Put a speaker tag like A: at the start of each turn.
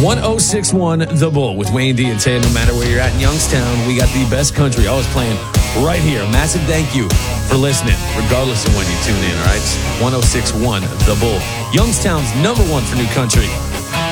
A: 1061 The Bull with Wayne D and Tay. No matter where you're at in Youngstown, we got the best country always playing right here. Massive thank you for listening, regardless of when you tune in, all right? 1061 The Bull, Youngstown's number one for new country.